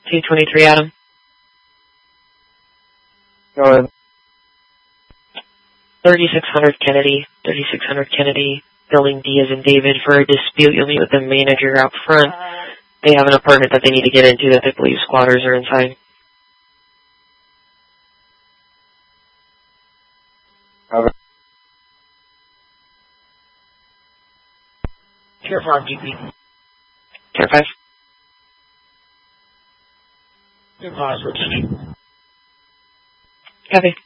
223 Adam. Go ahead. 3600 Kennedy, Building D as in David. For a dispute, you'll meet with the manager out front. They have an apartment that they need to get into that they believe squatters are inside. Okay. Tier 5 GP. Tier 5. Tier 5 returning. Copy.